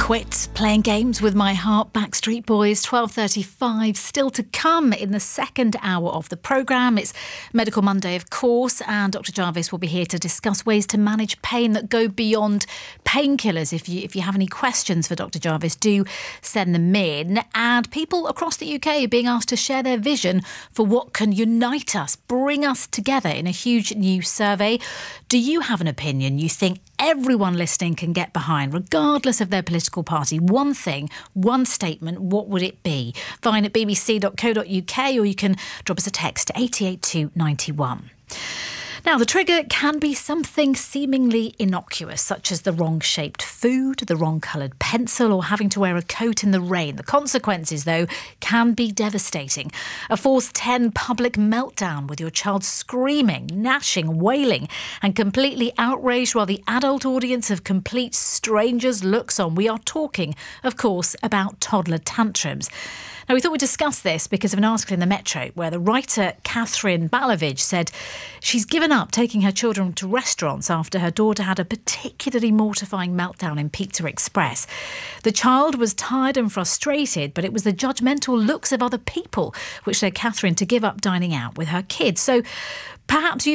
Quit playing games with my heart. Backstreet Boys, 12:35. Still to come in the second hour of the programme. It's Medical Monday, of course, and Dr. Jarvis will be here to discuss ways to manage pain that go beyond painkillers. If you have any questions for Dr. Jarvis, do send them in. And people across the UK are being asked to share their vision for what can unite us, bring us together in a huge new survey. Do you have an opinion you think everyone listening can get behind, regardless of their political party? One thing, one statement, what would it be? Fine at bbc.co.uk, or you can drop us a text to 88291. Now, the trigger can be something seemingly innocuous, such as the wrong-shaped food, the wrong-coloured pencil, or having to wear a coat in the rain. The consequences, though, can be devastating. A Force 10 public meltdown with your child screaming, gnashing, wailing, and completely outraged while the adult audience of complete strangers looks on. We are talking, of course, about toddler tantrums. Now, we thought we'd discuss this because of an article in the Metro where the writer Catherine Balavich said she's given up taking her children to restaurants after her daughter had a particularly mortifying meltdown in Pizza Express. The child was tired and frustrated, but it was the judgmental looks of other people which led Catherine to give up dining out with her kids. So perhaps you've